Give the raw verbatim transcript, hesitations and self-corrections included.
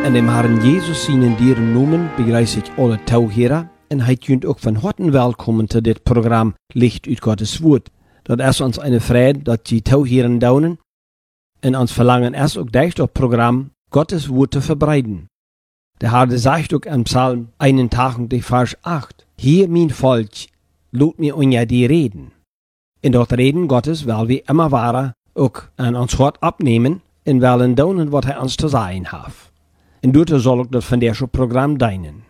In dem Herrn Jesus seinen dieren noemen begrüße ich alle Tauhörer und hij kunt ook van harten welkom zu dit Programm Licht uit Gottes Woord. Dat is ons eine Freude, dat die Tauhören daunen und ons verlangen is ook dicht op Programm Gottes Woord te verbreiten. Der Herr sagt auch im Psalm einundachtzig, Vers acht, hier mein Volk, lot mir unja die reden. In dort Reden Gottes, weil wir immer wahrer auch an ons Hort abnehmen und wollen daunen, was er uns zu sagen hat. En doet soll ook dat van deze Programm dienen.